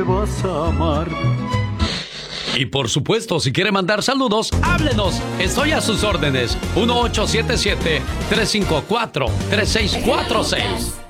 vas a amar. Y por supuesto, si quiere mandar saludos, háblenos. Estoy a sus órdenes. 1877-354-3646.